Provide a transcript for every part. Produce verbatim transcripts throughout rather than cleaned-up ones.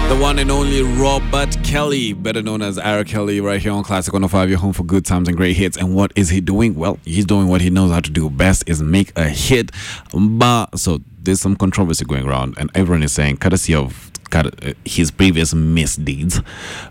The one and only Robert Kelly, better known as R. Kelly, right here on Classic one oh five, your home for good times and great hits. And what is he doing? Well, he's doing what he knows how to do best, is make a hit. But so there's some controversy going around, and everyone is saying, courtesy of his previous misdeeds,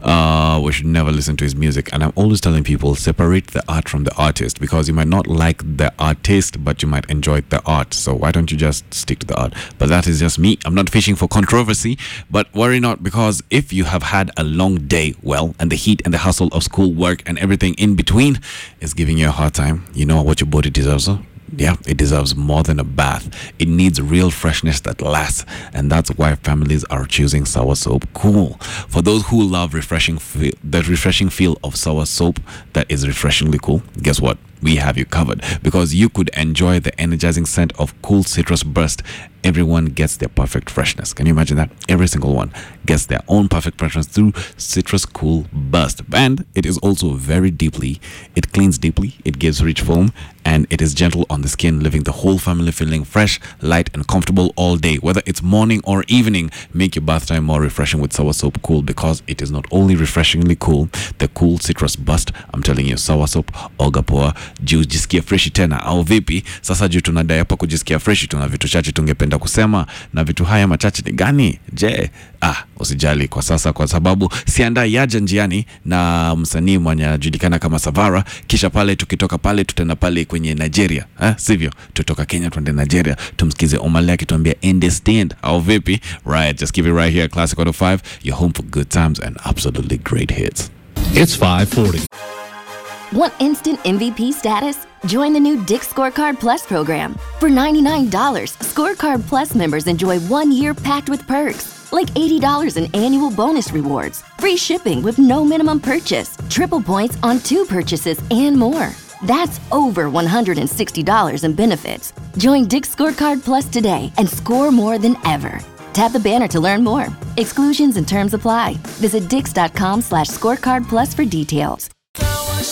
uh, we should never listen to his music. And I'm always telling people, separate the art from the artist, because you might not like the artist, but you might enjoy the art. So why don't you just stick to the art? But that is just me. I'm not fishing for controversy, but worry not, because if you have had a long day, well, and the heat and the hustle of school, work, and everything in between is giving you a hard time, you know what your body deserves, huh? Yeah, it deserves more than a bath. It needs real freshness that lasts, and that's why families are choosing Sour Soap Cool. For those who love refreshing feel, the refreshing feel of sour soap that is refreshingly cool, guess what? We have you covered, because you could enjoy the energizing scent of Cool Citrus Burst. Everyone gets their perfect freshness. Can you imagine that? Every single one gets their own perfect freshness through Citrus Cool Burst. And it is also very deeply, it cleans deeply, it gives rich foam, and it is gentle on the skin, leaving the whole family feeling fresh, light, and comfortable all day. Whether it's morning or evening, make your bath time more refreshing with Sour Soap Cool, because it is not only refreshingly cool, the Cool Citrus Burst, I'm telling you, Sour Soap, oga poa, juu jisikia freshi tena, au vipi? Sasa juu tunadai hapa kujisikia freshi, tuna vitu chache tungependa kusema, na vitu haya machache ni gani? Je, ah, usijali kwa sasa, kwa sababu sianda yaja njiani na msanii mwenye anajulikana kama Savara, kisha pale tukitoka pale tutenda pale kwenye Nigeria, eh, sivyo? Tutoka Kenya tuende Nigeria, tumsikize Omale akituambia understand, au vipi? Right, just keep it right here, Classic one oh five, your home for good times and absolutely great hits. It's five forty. Want instant M V P status? Join the new Dick's Scorecard Plus program. For ninety-nine dollars, Scorecard Plus members enjoy one year packed with perks, like eighty dollars in annual bonus rewards, free shipping with no minimum purchase, triple points on two purchases, and more. That's over one hundred sixty dollars in benefits. Join Dick's Scorecard Plus today and score more than ever. Tap the banner to learn more. Exclusions and terms apply. Visit dix.com slash scorecard plus for details.